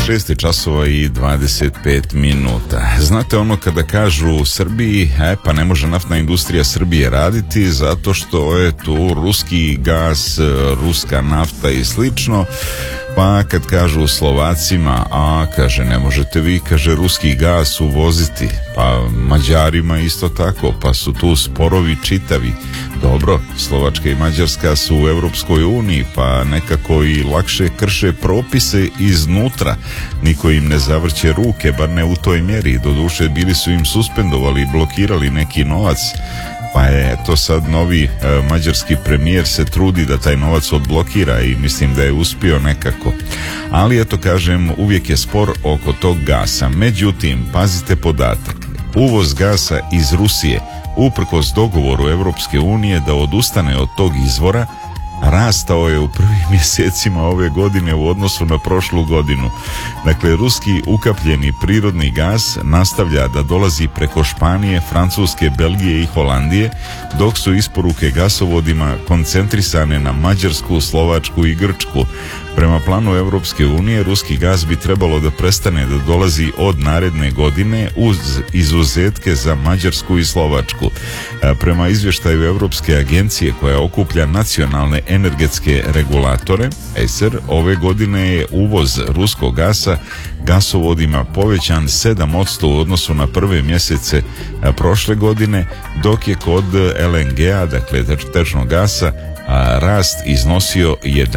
6 časova i 25 minuta. Znate ono kada kažu u Srbiji, pa ne može naftna industrija Srbije raditi zato što je tu ruski gas, ruska nafta i slično. Pa kad kažu Slovacima, kaže ne možete vi, kaže ruski gas uvoziti, pa Mađarima isto tako, pa su tu sporovi čitavi. Dobro, Slovačka i Mađarska su u Europskoj uniji, pa nekako i lakše krše propise iznutra, niko im ne zavrće ruke, bar ne u toj mjeri. Doduše bili su im suspendovali i blokirali neki novac, pa je to sad novi mađarski premijer se trudi da taj novac odblokira i mislim da je uspio nekako. Ali eto kažem, uvijek je spor oko tog gasa. Međutim, pazite podatak, uvoz gasa iz Rusije uprkos dogovoru Europske unije da odustane od tog izvora rastao je u prvim mjesecima ove godine u odnosu na prošlu godinu. Dakle, ruski ukapljeni prirodni gas nastavlja da dolazi preko Španije, Francuske, Belgije i Holandije, dok su isporuke gasovodima koncentrisane na Mađarsku, Slovačku i Grčku. Prema planu Europske unije, ruski gas bi trebalo da prestane da dolazi od naredne godine uz izuzetke za Mađarsku i Slovačku. Prema izvještaju Europske agencije koja okuplja nacionalne energetske regulatore, ESER, ove godine je uvoz ruskog gasa gasovodima povećan 7% u odnosu na prve mjesece prošle godine, dok je kod LNG-a, dakle tečnog gasa, rast iznosio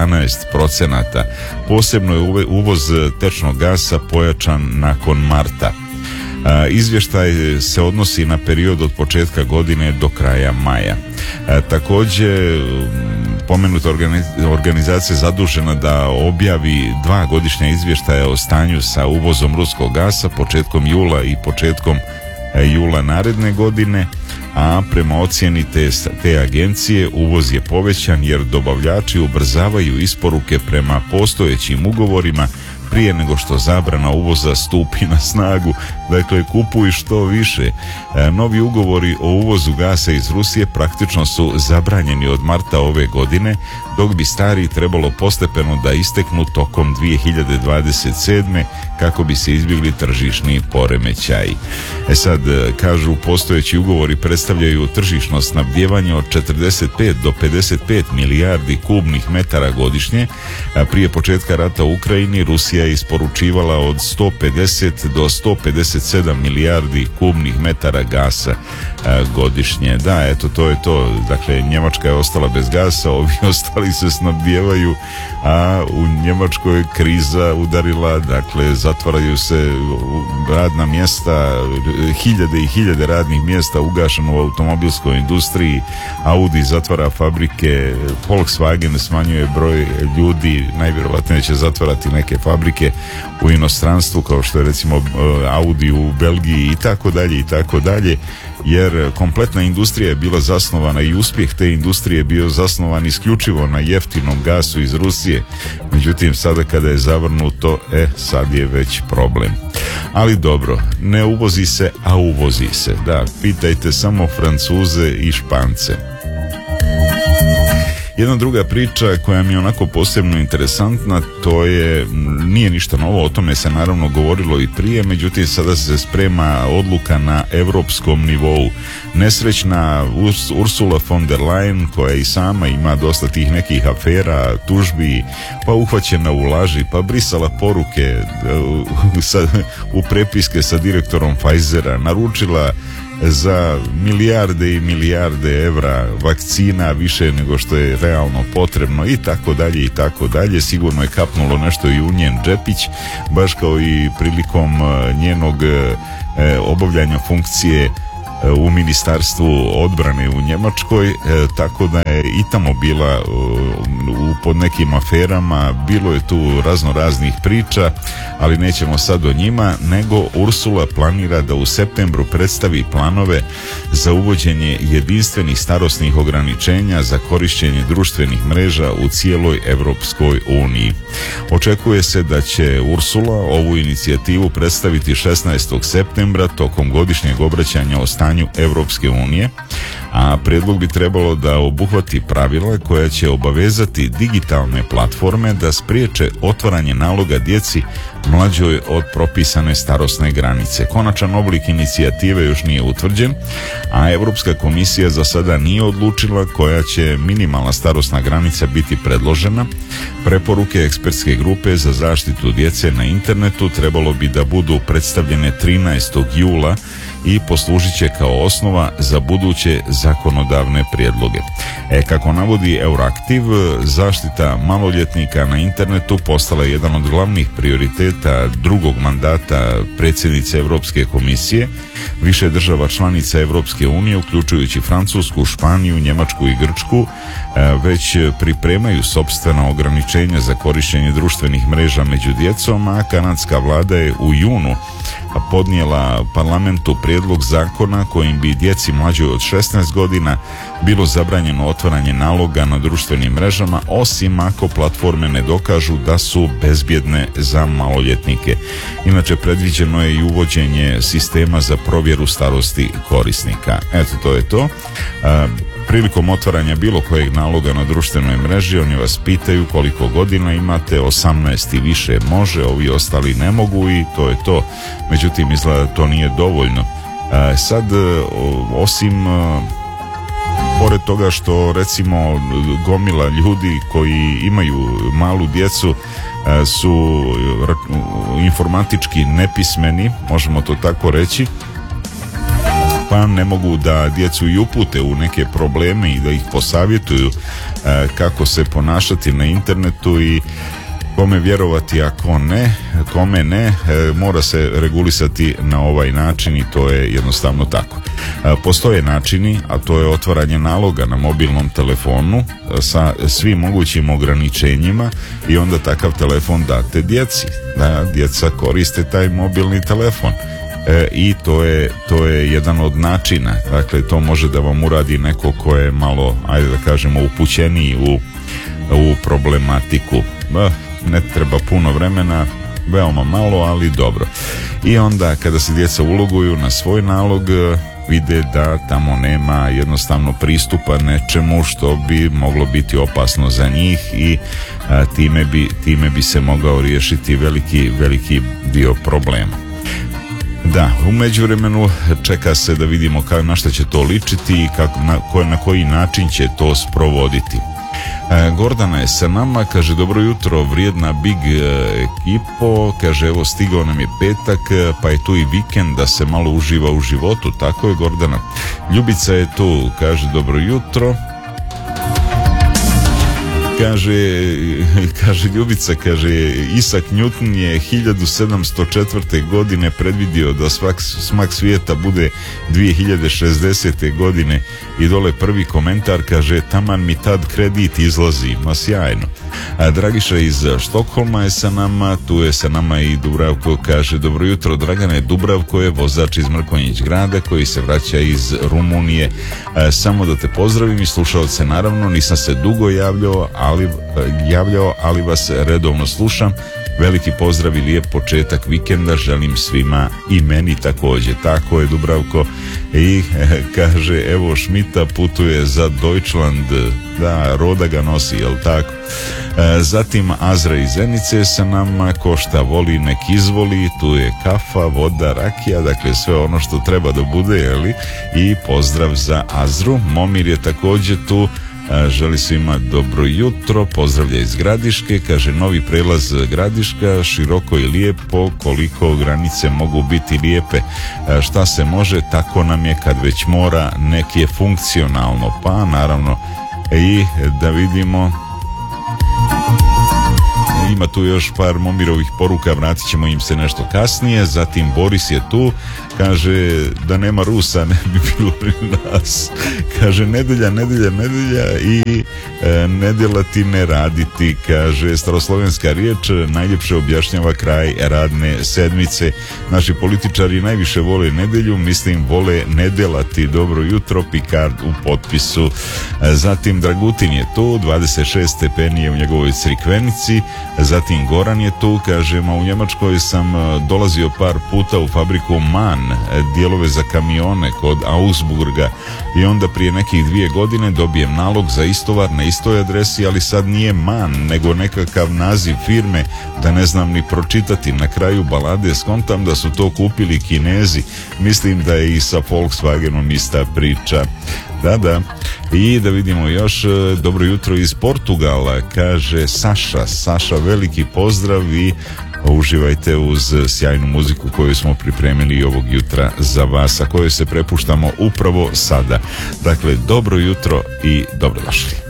11%. Posebno je uvoz tečnog gasa pojačan nakon marta. Izvještaj se odnosi na period od početka godine do kraja maja. Također, pomenuta organizacija zadužena da objavi 2 godišnja izvještaja o stanju sa uvozom ruskog gasa početkom jula i početkom jula naredne godine, a prema ocjeni te agencije uvoz je povećan jer dobavljači ubrzavaju isporuke prema postojećim ugovorima prije nego što zabrana uvoza stupi na snagu. Dakle, kupuj što više. Novi ugovori o uvozu gasa iz Rusije praktično su zabranjeni od marta ove godine, dok bi stari trebalo postepeno da isteknu tokom 2027. kako bi se izbjegli tržišni poremećaji. Sad, kažu, postojeći ugovori predstavljaju tržišno snabdijevanje od 45 do 55 milijardi kubnih metara godišnje. Prije početka rata u Ukrajini Rusija je isporučivala od 150 do 157 milijardi kubnih metara gasa godišnje. Da, eto, to je to. Dakle, Njemačka je ostala bez gasa, ovi ostali se snabdijevaju, a u Njemačkoj kriza udarila, dakle, zatvaraju se radna mjesta, hiljade i hiljade radnih mjesta ugašeno u automobilskoj industriji, Audi zatvara fabrike, Volkswagen smanjuje broj ljudi, najvjerojatnije će zatvarati neke fabrike u inostranstvu, kao što je recimo Audi u Belgiji i tako dalje, jer kompletna industrija je bila zasnovana i uspjeh te industrije je bio zasnovan isključivo na jeftinom gasu iz Rusije. Međutim, sada kada je zavrnuto, sad je već problem. Ali dobro, ne uvozi se, a uvozi se. Da, pitajte samo Francuze i Špance. Jedna druga priča koja mi je onako posebno interesantna, to je, nije ništa novo, o tome se naravno govorilo i prije, međutim sada se sprema odluka na europskom nivou. Nesrećna Ursula von der Leyen, koja i sama ima dosta tih nekih afera, tužbi, pa uhvaćena u laži, pa brisala poruke u prepiske sa direktorom Pfizera, naručila za milijarde i milijarde evra vakcina više nego što je realno potrebno i tako dalje. Sigurno je kapnulo nešto i u njen džepić, baš kao i prilikom njenog obavljanja funkcije u Ministarstvu odbrane u Njemačkoj, tako da je i tamo bila pod nekim aferama, bilo je tu razno raznih priča, ali nećemo sad o njima, nego Ursula planira da u septembru predstavi planove za uvođenje jedinstvenih starosnih ograničenja za korištenje društvenih mreža u cijeloj Europskoj uniji. Očekuje se da će Ursula ovu inicijativu predstaviti 16. septembra tokom godišnjeg obraćanja o stanju Europske unije, a prijedlog bi trebalo da obuhvati pravila koja će obavezati digitalne platforme da spriječe otvaranje naloga djeci mlađoj od propisane starosne granice. Konačan oblik inicijative još nije utvrđen, a Europska komisija za sada nije odlučila koja će minimalna starosna granica biti predložena. Preporuke ekspertske grupe za zaštitu djece na internetu trebalo bi da budu predstavljene 13. jula i poslužit će kao osnova za buduće zakonodavne prijedloge. Kako navodi Euraktiv, zaštita maloljetnika na internetu postala je jedan od glavnih prioriteta drugog mandata predsjednice Europske komisije. Više država članica Europske unije, uključujući Francusku, Španiju, Njemačku i Grčku, već pripremaju sopstvena ograničenja za korištenje društvenih mreža među djecom, a kanadska vlada je u junu podnijela parlamentu prijedlog zakona kojim bi djeci mlađoj od 16 godina bilo zabranjeno otvaranje naloga na društvenim mrežama, osim ako platforme ne dokažu da su bezbjedne za maloljetnike. Inače, predviđeno je i uvođenje sistema za provjeru starosti korisnika. Eto, to je to. Prilikom otvaranja bilo kojeg naloga na društvenoj mreži, oni vas pitaju koliko godina imate, 18 i više može, ovi ostali ne mogu i to je to. Međutim, izgleda da to nije dovoljno. Sad, osim pored toga što recimo gomila ljudi koji imaju malu djecu su informatički nepismeni, možemo to tako reći, pa ne mogu da djecu i upute u neke probleme i da ih posavjetuju kako se ponašati na internetu i kome vjerovati, a kome ne, mora se regulisati na ovaj način i to je jednostavno tako. Postoje načini, a to je otvaranje naloga na mobilnom telefonu sa svim mogućim ograničenjima i onda takav telefon date djeci, da djeca koriste taj mobilni telefon. I to je jedan od načina. Dakle, to može da vam uradi neko ko je malo, ajde da kažemo, upućeniji u problematiku. Ne treba puno vremena, veoma malo, ali dobro. I onda kada se djeca uloguju na svoj nalog, vide da tamo nema jednostavno pristupa nečemu što bi moglo biti opasno za njih i time bi se mogao riješiti veliki dio problema. Da, u međuvremenu čeka se da vidimo na šta će to ličiti i na koji način će to sprovoditi. Gordana je sa nama, kaže dobro jutro vrijedna Big ekipo, kaže evo stigao nam je petak pa je tu i vikend da se malo uživa u životu, tako je Gordana. Ljubica je tu, kaže dobro jutro. Kaže Ljubica, kaže Isaac Newton je 1704. godine predvidio da smak svijeta bude 2060. godine i dole prvi komentar, kaže taman mi tad kredit izlazi, ma sjajno. Dragiša iz Štokholma je sa nama, tu je sa nama i Dubravko, kaže dobro jutro Dragane. Dubravko je vozač iz Mrkonjić grada koji se vraća iz Rumunije. Samo da te pozdravim i slušalce, naravno nisam se dugo javljao, ali vas redovno slušam. Veliki pozdrav i lijep početak vikenda želim svima i meni također. Tako je Dubravko. I kaže evo Šmita putuje za Deutschland, da, Roda ga nosi, jel tako? Zatim Azra iz Zenice sa nama, ko šta voli nek izvoli, tu je kafa, voda, rakija, dakle sve ono što treba da bude, jeli? I pozdrav za Azru. Momir je također tu, želi svima dobro jutro, pozdravlja iz Gradiške, kaže novi prelaz Gradiška, široko i lijepo, koliko granice mogu biti lijepe, šta se može, tako nam je kad već mora, nek je funkcionalno, pa naravno i da vidimo. Ima tu još par Momirovih poruka, vratit ćemo im se nešto kasnije. Zatim Boris je tu, kaže da nema Rusa ne bi bilo pri nas. Kaže nedelja i nedjela ti ne raditi, kaže staroslovenska riječ najljepše objašnjava kraj radne sedmice. Naši političari najviše vole nedelju, mislim vole ne delati. Dobro jutro, Pikard u potpisu. Zatim Dragutin je tu, 26 stepeni je u njegovoj Crikvenici, Zatim Goran je tu, kaže, u Njemačkoj sam dolazio par puta u fabriku MAN, dijelove za kamione kod Augsburga, i onda prije nekih 2 godine dobijem nalog za istovar na istoj adresi, ali sad nije MAN, nego nekakav naziv firme da ne znam ni pročitati. Na kraju balade skontam da su to kupili Kinezi. Mislim da je i sa Volkswagenom ista priča. Da. I da vidimo još, dobro jutro iz Portugala, kaže Saša, veliki pozdrav i uživajte uz sjajnu muziku koju smo pripremili ovog jutra za vas, a koju se prepuštamo upravo sada. Dakle, dobro jutro i dobrodošli.